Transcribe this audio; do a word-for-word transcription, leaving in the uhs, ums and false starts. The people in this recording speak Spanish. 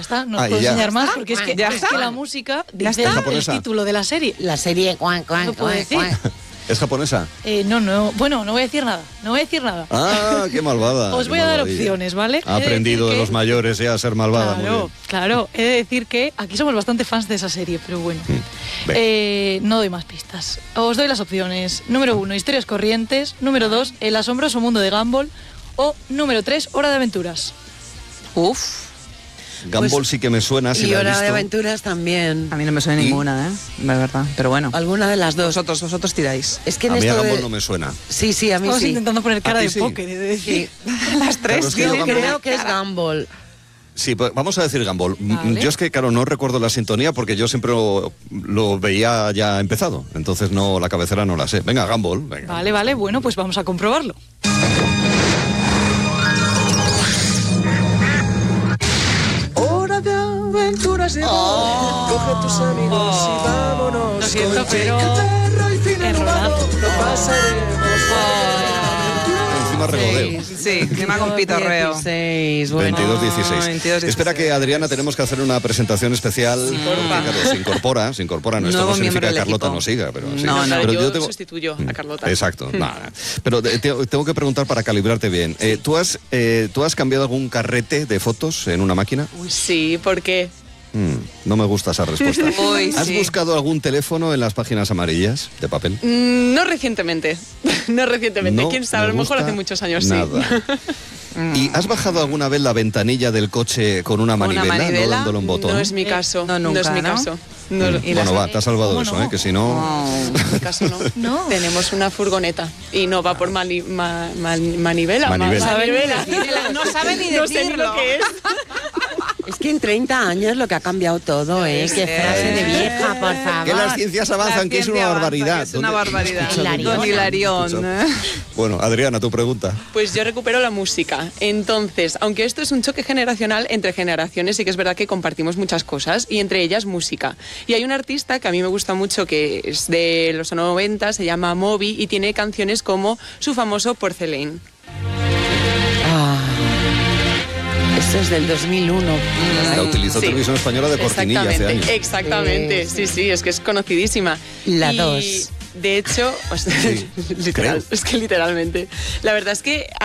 está, no Ah, os puedo ya. enseñar más porque es que, ¿Ya es está? que la música ¿Ya dice está? el ¿Japonesa? título de la serie. La serie cuan, cuan, No puedo cuan, decir. cuan. ¿Es japonesa? Eh, no, no, bueno, no voy a decir nada, no voy a decir nada. Ah, qué malvada. Os qué voy a dar malvadilla. opciones, ¿vale? Ha He de aprendido decir de que- los mayores ya a ser malvada. Muy Claro, bien. claro. He de decir que aquí somos bastante fans de esa serie, pero bueno. Ve. Eh, no doy más pistas. Os doy las opciones. Número uno, Historias Corrientes. Número dos, El asombroso mundo de Gumball. O número tres, Hora de Aventuras. Uf, Gumball Pues- sí que me suena, si Y la he Hora de visto. Aventuras también. a mí no me suena ¿Y? ninguna, ¿eh? De verdad, pero bueno. Alguna de las dos. Vosotros, vosotros tiráis. Es que en A mí a esto Gumball de... no me suena. Sí, sí, a mí Estamos sí. intentando poner cara ¿A ti de sí? póker, he de decir. Las tres. Claro, es que Yo yo Gumball- creo que es Gumball. Sí, pues vamos a decir Gumball. M- Vale. Yo es que, claro, no recuerdo la sintonía porque yo siempre lo, lo veía ya empezado. Entonces no, la cabecera no la sé. Venga, Gumball. Venga. Vale, vale, bueno, pues vamos a comprobarlo. Hora de aventuras llegó. Coge tus amigos y vámonos. Lo siento, con pero- Jake, perro y fin Errorazo. animado. Lo pasaremos. Encima regodeo. Sí, encima con pitorreo. dieciséis, bueno. veintidós dieciséis. veintidós Espera que, Adriana, tenemos que hacer una presentación especial. Porque, claro, se incorpora, se incorpora. No, esto Nuevo no significa miembro que del Carlota equipo. no siga, pero sí. No, no, Pero yo tengo- sustituyo a Carlota. Exacto. nada. Pero te- te- tengo que preguntar para calibrarte bien. Eh, ¿tú, has, eh, ¿Tú has cambiado algún carrete de fotos en una máquina? Uy, sí, porque Mm, no me gusta esa respuesta. Uy, ¿Has sí. buscado algún teléfono en las páginas amarillas de papel? mm, no recientemente. no recientemente. No ¿Quién sabe? A me lo mejor gusta hace muchos años, nada. sí. ¿Y has bajado alguna vez la ventanilla del coche con una ¿Una manivela, manivela? no dándole un botón? No es mi Eh, caso. no, nunca, es mi ¿no? caso. No, Mm, y bueno, las- va, te has salvado ¿Cómo eso, no? ¿eh? Que si no... Oh. en mi caso no. No. Tenemos una furgoneta y no va por mani- ma- ma- manivela. ma- Manivela. manivela. No sabe ni No sé ni decirlo. lo que es. Es que en treinta años lo que ha cambiado todo, ¿eh? Qué frase de vieja, por favor. Que las ciencias avanzan, La que es ciencia una avanza, barbaridad. que es una ¿Dónde- barbaridad. Escucha, Hilarión. Don Hilarión. Bueno, Adriana, tu pregunta. Pues yo recupero la música. Entonces, aunque esto es un choque generacional entre generaciones, sí que es verdad que compartimos muchas cosas y entre ellas música. Y hay un artista que a mí me gusta mucho que es de los noventa, se llama Moby y tiene canciones como su famoso Porcelain. Ah, esto es del dos mil uno. La utilizó Sí. Televisión Española de cortinilla hace Exactamente, años. exactamente. Eh, Sí, sí, es que es conocidísima. La Y, dos. De hecho, o sea, Sí, literal, creo. es que literalmente. La verdad es que